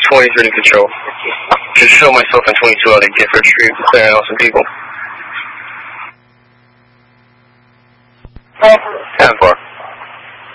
20 ready control. Just show myself in 22 out of Gifford Street, clearing out some people. 10-4.